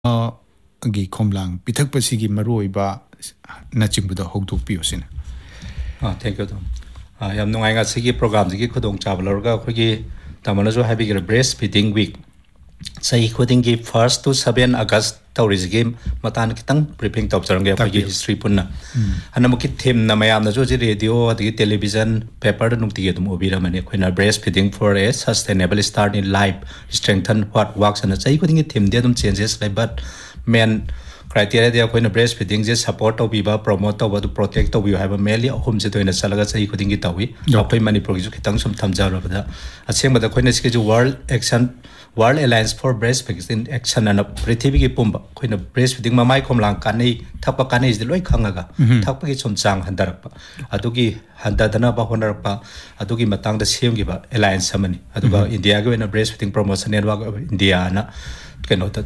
गी खोमलांग पिथक पसीगी मरोइबा नचिंबुदा होगदोपियोसिन thank you yam नुंगाइगा सिगी programme Digi खुदोंग चाबलरगा खोगी तमनजो हैबिगर breast feeding week सही खुदिंग की 1 to 7 अगस्त तौरिजिगे मतान खितंग ब्रीफिंग तौचरंगे खोगी हिस्ट्री पुन्ना हनमुकी थीम न मयाम नजो जे रेडियो अदगी टेलीविजन पेपर नुक्तिगे तुम ओबिरा मने खोइना breast feeding for a sustainable start in life strengthen what works अन सही खुदिंग थीम दे तुम changes like but main criteria dia koina breast feeding je support to biba promote to badu protect to bi have mainly ahum je toina salaga sai khuding gi tawi apoi manipur gi khitang sum thamja rabada asem bada koina ske ju world alliance for breast feeding action and prithvi gi pumba koina breast feeding ma mai khomlang kanai thakpa kanai je loi khangaga thakpa gi sum chang handarakpa adugi handadana ba honarpa adugi matang da sem gi ba alliance samani aduga india gi na breast feeding promotion network of india na keno ta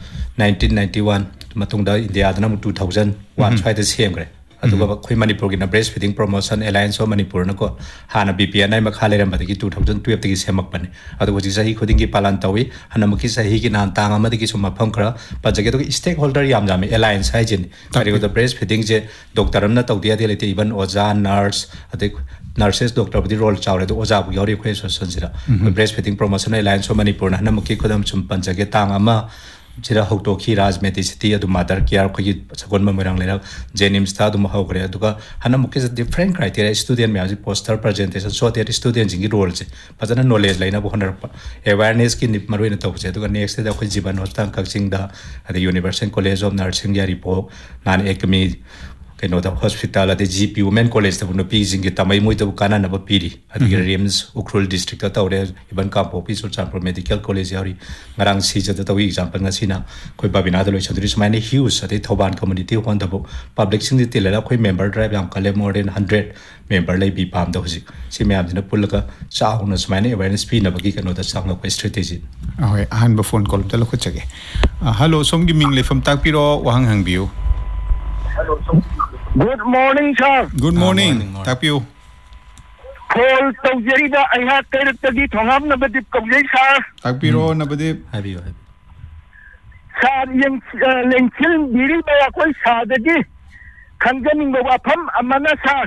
1991 matungda india dana 2001 chai da sem gre aduga khoi manipur gi na breast feeding promotion alliance of manipur na ko hana bpn ai makha leram badagi 2012 tagi semak pane aduga ji sahi khoding gi palan tawi hana mukhi sahi gi nan tang amadi gi summa pham khara pajage to stakeholder yam jami alliance hai jin tari go breast feeding je doctor amna tawdia de lete even oja nurse adik nurses doctor budi role chawre do oja bu yori khoi so sira breast feeding promotion alliance of manipur na hana mukhi khodam chum panjage tang ama jira hoktoki rajmedicity adu mother care khogi sagon mamrang lera jenims ta du mahogre aduga hana muke different criteria student me aji poster presentation so that student jingi role je pajana knowledge laina bo honar awareness ki nip maroi na to je aduga next da khoi jiban hostan kakching da adi university college of nursing ya ripo nan ekmi keno da hospital ade gp women college da no pijing ki tamai moi da kana na ba piri adi rems ukrul district ta tawre iban ka office or champ medical college yari ngarang si ja da example nga sina khoi babina da loi chadri smaine huge ade thoban community hon da public sing ti lela khoi member drive yam kale more than 100 member lai bi pam da hoji si me am dina pulaka chauna smaine awareness pi na bagi keno da sang ko strategy ahoi ahan ba phone call da lo khachage hello som gi ming le fam tak piro wahang hang biu hello good morning sir good morning tak piu call tawjeri I have tagi thongam na badip kawjai sir tak piro na badip habiyo sir yang lengchil biri ba koi sa dagi khanganing ba pham amana sir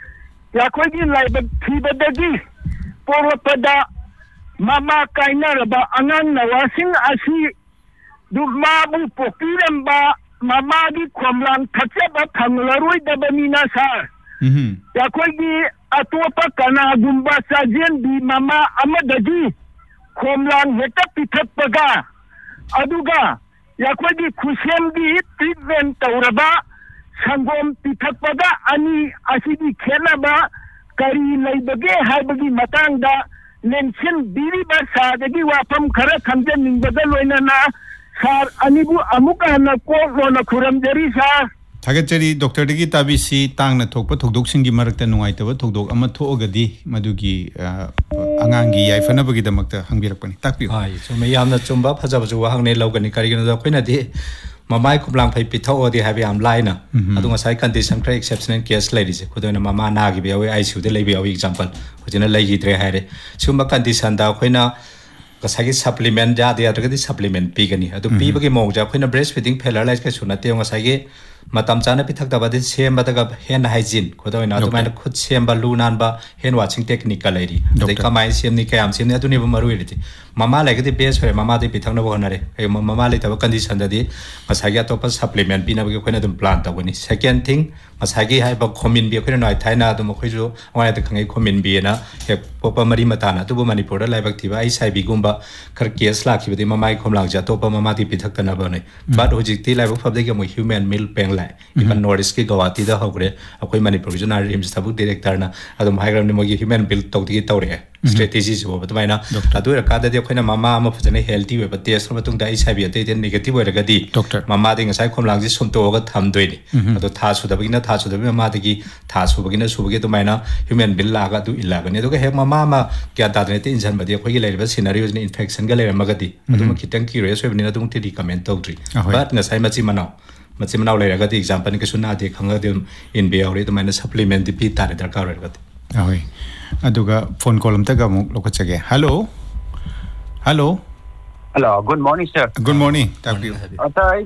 ya koi gi lai ba thi ba dagi porpada mama kaina ba angan na wasing asi du ma bu pokiram ba mama di khomlang thacha ba thanglaroi da banina sar ya koi gi atopa kana gumba sajen di mama amadagi khomlang heta pithat paga aduga ya koi gi khusem di treatment tauraba sangom pithat paga ani asidi khena ba kari laibage haibagi matang da mention biri ba sadagi wapam khara khamjan ningbada loina na sir anibu amuka na ko na khuram jari sir thagachari doctor digi tabisi tangna thokpa thokdok singi marakta nungai taba thokdok ama thogadi madugi angangi yaifana bagi damakta hangbirakpani takpiu ai so me yamna chumba phajabaju hangne logani karigena da khoina di mamai khublang phai pitho odi have am laina adunga sai condition kra exceptional case lai rise khudona mama na gi be icu de lai be example khujina lai gi tre haire chumba condition da khoina kasagi supplement ja de adagadi supplement pigani adu pibagi mongja khoina breastfeeding failure lai ka suna te ngasagi matam chana pithak da badi sem badaga hand hygiene khodoina adu maina khud sem ba lunan ba hand washing technique ka lairi dei kamai sem ni kayam sem ni adu ne ba maru iriti mama lai gadi base fere mama de pithak na ba honare ai mama lai ta condition da di ngasagi atopa supplement pina ba khoina dum plan ta goni second thing ngasagi hai ba khomin bi khoina nai thaina dum khoi ju ngai ta khangai khomin bi na he popa mari matana tu ba manipur da lai bak thiba ai sai bi gumba khar case la ki badi mamai khomlang ja topa mama di pithak ta na ba nei but hojik ti lai ba phab de ke mo human milk peng lai iban nordisk ki gawati da hogre akoi manipur ju na rims tabu director na adum haigram ni mogi human build to ti tawre strategy jo batmaina adu ra ka da de khoina mama ama phajane healthy we ba test ma tung da isai bi ate negative we ra di mama de ngasai khomlang ji sum to ga tham doi ni adu tha su da bi na tha su da bi mama de gi tha su bi na su bi to maina human build la ga du illa ga ni adu ga he mama ma kya da de te injan ba de khoi gi lai ba scenario ni infection ga lai ma ga di adu ma kitang curious we ni na tung ti comment to tri but ngasai ma chi manau macimnau lai ra ga di example ni ka suna de khanga de in be aure to maina supplement di pi ta dar ka ra ga ahoi aduga phone call amta ga mu lokachage hello hello good morning sir good morning tak piu ata